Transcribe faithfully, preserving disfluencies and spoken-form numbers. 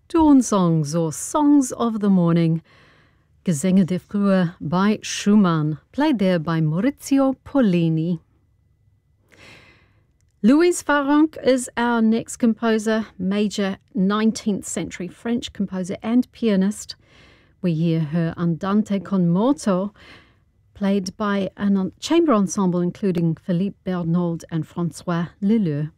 Dawn Songs or Songs of the Morning, Gesänge der Frühe by Schumann, played there by Maurizio Pollini. Louise Farrenc is our next composer, major nineteenth century French composer and pianist. We hear her Andante con moto, played by a chamber ensemble including Philippe Bernold and François Leleu.